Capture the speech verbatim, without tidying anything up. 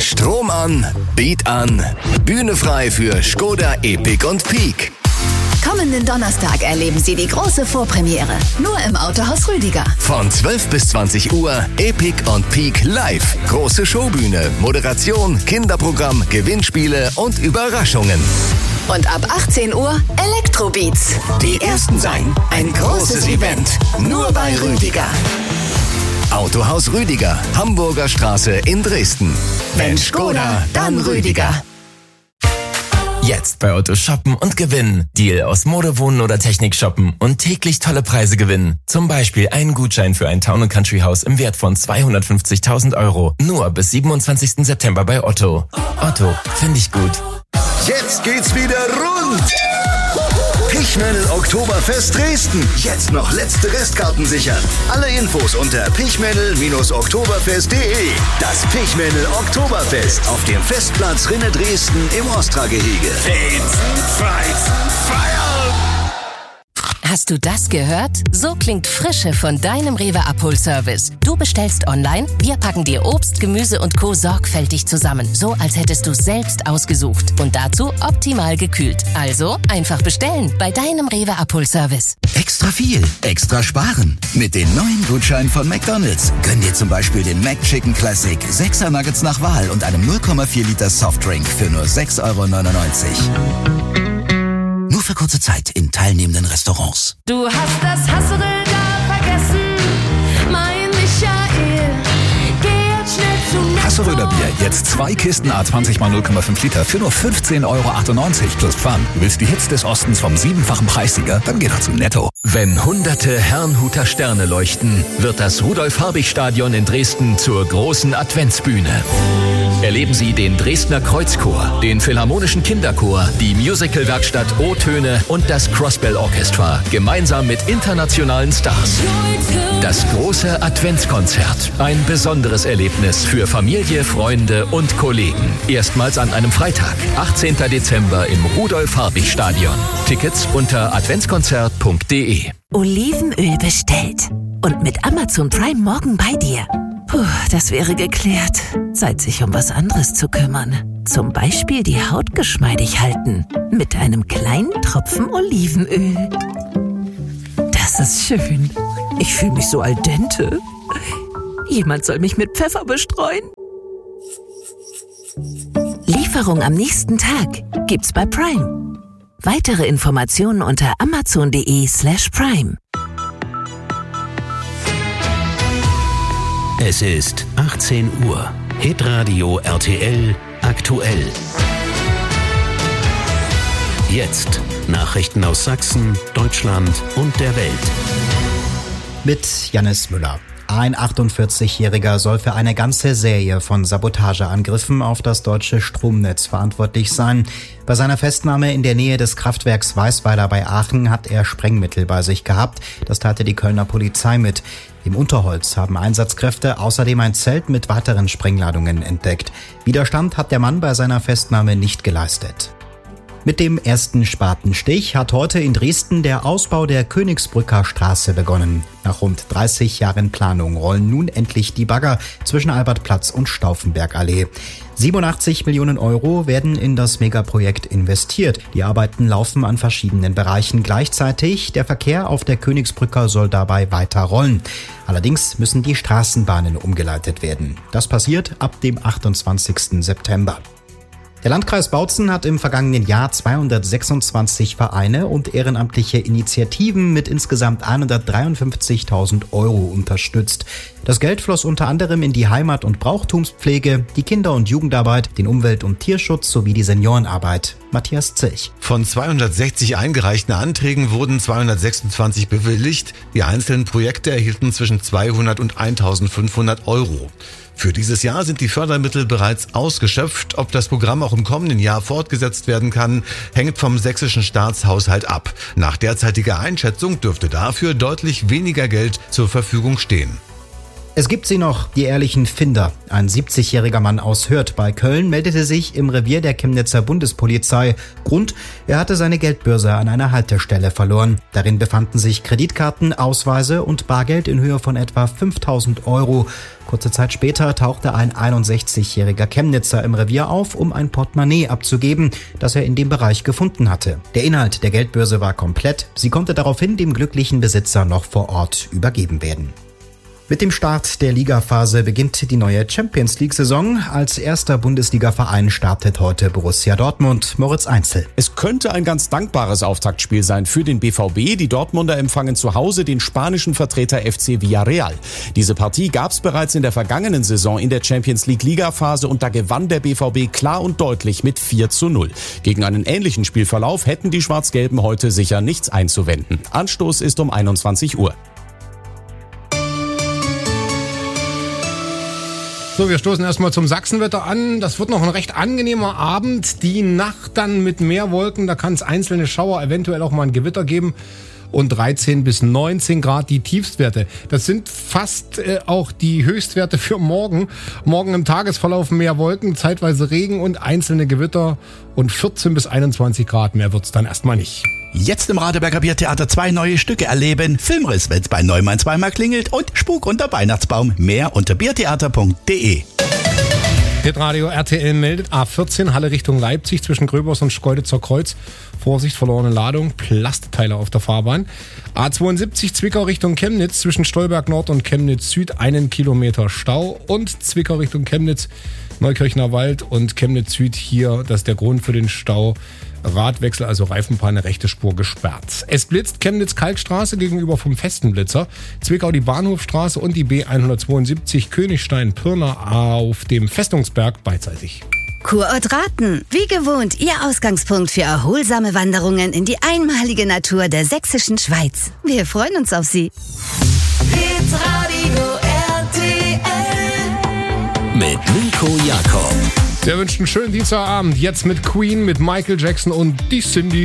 Strom an, Beat an, Bühne frei für Škoda, Epiq und Peak. Kommenden Donnerstag erleben Sie die große Vorpremiere. Nur im Autohaus Rüdiger. Von zwölf bis zwanzig Uhr Epiq und Peak live. Große Showbühne, Moderation, Kinderprogramm, Gewinnspiele und Überraschungen. Und ab achtzehn Uhr Elektrobeats. Die ersten sein. Ein großes Event. Nur bei Rüdiger. Autohaus Rüdiger, Hamburger Straße in Dresden. Wenn Škoda, dann Rüdiger. Jetzt bei Otto shoppen und gewinnen. Deal aus Mode, Wohnen oder Technik shoppen und täglich tolle Preise gewinnen. Zum Beispiel einen Gutschein für ein Town- und Country-Haus im Wert von zweihundertfünfzigtausend Euro. Nur bis siebenundzwanzigsten September bei Otto. Otto, finde ich gut. Jetzt geht's wieder rund. Pichmännel Oktoberfest Dresden. Jetzt noch letzte Restkarten sichern. Alle Infos unter pichmännel Oktoberfest punkt de. Das Pichmännel Oktoberfest auf dem Festplatz Rinne Dresden im Ostra-Gehege. Feinsten, feinsten, feiern! Hast du das gehört? So klingt Frische von deinem Rewe Abholservice. Du bestellst online, wir packen dir Obst, Gemüse und Co. sorgfältig zusammen. So, als hättest du es selbst ausgesucht. Und dazu optimal gekühlt. Also einfach bestellen bei deinem Rewe Abholservice. Extra viel, extra sparen. Mit den neuen Gutscheinen von McDonald's. Gönn dir zum Beispiel den McChicken Classic, sechser Nuggets nach Wahl und einem null Komma vier Liter Softdrink für nur sechs Euro neunundneunzig. Nur für kurze Zeit in teilnehmenden Restaurants. Du hast das Hassel da vergessen, mein Michael. Geh jetzt schnell zu Netto. Hasseröder Bier, jetzt zwei Kisten A zwanzig mal null Komma fünf Liter für nur fünfzehn Euro achtundneunzig plus Pfand. Du willst die Hits des Ostens vom siebenfachen Preissieger? Dann geh doch zu Netto. Wenn hunderte Herrnhuter Sterne leuchten, wird das Rudolf-Habich-Stadion in Dresden zur großen Adventsbühne. Erleben Sie den Dresdner Kreuzchor, den Philharmonischen Kinderchor, die Musicalwerkstatt O-Töne und das Crossbell Orchestra gemeinsam mit internationalen Stars. Das große Adventskonzert, ein besonderes Erlebnis für Familie, Freunde und Kollegen. Erstmals an einem Freitag, achtzehnten Dezember im Rudolf-Habich-Stadion. Tickets unter adventskonzert punkt de. Olivenöl bestellt und mit Amazon Prime morgen bei dir. Puh, das wäre geklärt. Zeit, sich um was anderes zu kümmern. Zum Beispiel die Haut geschmeidig halten. Mit einem kleinen Tropfen Olivenöl. Das ist schön. Ich fühle mich so al dente. Jemand soll mich mit Pfeffer bestreuen. Lieferung am nächsten Tag gibt's bei Prime. Weitere Informationen unter amazon.de slash prime. Es ist achtzehn Uhr. Hitradio R T L aktuell. Jetzt Nachrichten aus Sachsen, Deutschland und der Welt. Mit Jannis Müller. Ein achtundvierzigjähriger soll für eine ganze Serie von Sabotageangriffen auf das deutsche Stromnetz verantwortlich sein. Bei seiner Festnahme in der Nähe des Kraftwerks Weißweiler bei Aachen hat er Sprengmittel bei sich gehabt. Das teilte die Kölner Polizei mit. Im Unterholz haben Einsatzkräfte außerdem ein Zelt mit weiteren Sprengladungen entdeckt. Widerstand hat der Mann bei seiner Festnahme nicht geleistet. Mit dem ersten Spatenstich hat heute in Dresden der Ausbau der Königsbrücker Straße begonnen. Nach rund dreißig Jahren Planung rollen nun endlich die Bagger zwischen Albertplatz und Stauffenbergallee. siebenundachtzig Millionen Euro werden in das Megaprojekt investiert. Die Arbeiten laufen an verschiedenen Bereichen gleichzeitig. Der Verkehr auf der Königsbrücke soll dabei weiter rollen. Allerdings müssen die Straßenbahnen umgeleitet werden. Das passiert ab dem achtundzwanzigsten September. Der Landkreis Bautzen hat im vergangenen Jahr zweihundertsechsundzwanzig Vereine und ehrenamtliche Initiativen mit insgesamt hundertdreiundfünfzigtausend Euro unterstützt. Das Geld floss unter anderem in die Heimat- und Brauchtumspflege, die Kinder- und Jugendarbeit, den Umwelt- und Tierschutz sowie die Seniorenarbeit. Matthias Zilch. Von zweihundertsechzig eingereichten Anträgen wurden zweihundertsechsundzwanzig bewilligt. Die einzelnen Projekte erhielten zwischen zweihundert und eintausendfünfhundert Euro. Für dieses Jahr sind die Fördermittel bereits ausgeschöpft. Ob das Programm auch im kommenden Jahr fortgesetzt werden kann, hängt vom sächsischen Staatshaushalt ab. Nach derzeitiger Einschätzung dürfte dafür deutlich weniger Geld zur Verfügung stehen. Es gibt sie noch, die ehrlichen Finder. Ein siebzigjähriger Mann aus Hürth bei Köln meldete sich im Revier der Chemnitzer Bundespolizei. Grund: Er hatte seine Geldbörse an einer Haltestelle verloren. Darin befanden sich Kreditkarten, Ausweise und Bargeld in Höhe von etwa fünftausend Euro. Kurze Zeit später tauchte ein einundsechzigjähriger Chemnitzer im Revier auf, um ein Portemonnaie abzugeben, das er in dem Bereich gefunden hatte. Der Inhalt der Geldbörse war komplett. Sie konnte daraufhin dem glücklichen Besitzer noch vor Ort übergeben werden. Mit dem Start der Ligaphase beginnt die neue Champions-League-Saison. Als erster Bundesliga-Verein startet heute Borussia Dortmund. Moritz Einzel. Es könnte ein ganz dankbares Auftaktspiel sein für den B V B. Die Dortmunder empfangen zu Hause den spanischen Vertreter F C Villarreal. Diese Partie gab es bereits in der vergangenen Saison in der Champions-League-Ligaphase und da gewann der B V B klar und deutlich mit vier zu null. Gegen einen ähnlichen Spielverlauf hätten die Schwarz-Gelben heute sicher nichts einzuwenden. Anstoß ist um einundzwanzig Uhr. So, wir stoßen erstmal zum Sachsenwetter an. Das wird noch ein recht angenehmer Abend. Die Nacht dann mit mehr Wolken. Da kann es einzelne Schauer, eventuell auch mal ein Gewitter geben. Und dreizehn bis neunzehn Grad die Tiefstwerte. Das sind fast äh, auch die Höchstwerte für morgen. Morgen im Tagesverlauf mehr Wolken, zeitweise Regen und einzelne Gewitter. Und vierzehn bis einundzwanzig Grad, mehr wird's dann erstmal nicht. Jetzt im Radeberger Biertheater zwei neue Stücke erleben. Filmriss, wenn's bei Neumann zweimal klingelt und Spuk unter Weihnachtsbaum. Mehr unter biertheater punkt de. Hitradio R T L meldet A vierzehn, Halle Richtung Leipzig zwischen Gröbers und Schkeuditzer Kreuz. Vorsicht, verlorene Ladung, Plastteile auf der Fahrbahn. A zweiundsiebzig Zwickau Richtung Chemnitz zwischen Stolberg Nord und Chemnitz Süd einen Kilometer Stau. Und Zwickau Richtung Chemnitz, Neukirchner Wald und Chemnitz Süd hier, das ist der Grund für den Stau. Radwechsel, also Reifenpanne, rechte Spur gesperrt. Es blitzt Chemnitz-Kalkstraße gegenüber vom festen Blitzer, Zwickau die Bahnhofstraße und die B hundertzweiundsiebzig Königstein-Pirna auf dem Festungsberg beidseitig. Kurort Raten, wie gewohnt, Ihr Ausgangspunkt für erholsame Wanderungen in die einmalige Natur der sächsischen Schweiz. Wir freuen uns auf Sie. Hitradio R T L mit Nico Jakob. Der wünscht einen schönen Dienstagabend. Jetzt mit Queen, mit Michael Jackson und die Cindy.